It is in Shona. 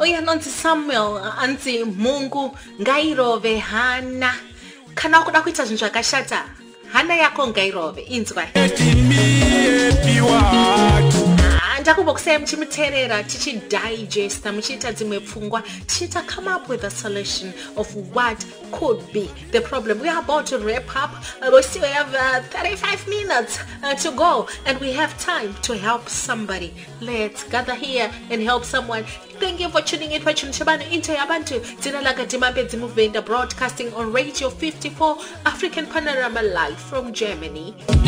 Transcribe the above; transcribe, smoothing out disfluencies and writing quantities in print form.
uyanonzi Samuel anzi Mungu ngairove hana kana kuda kuita zvinhu zvakashata hana yako ngairove inzwa ndakumbokusai muchimuteerera tichidigesta muchiita dzimwe pfungwa tichita come up with a solution of what could be the problem. We are about to wrap up. We still have 35 minutes to go and we have time to help somebody. Let's gather here and help someone. Thank you for tuning in. Into Yabantu, Zinalaga Dimabedzi Movement, broadcasting on Radio 54 African Panorama Live from Germany.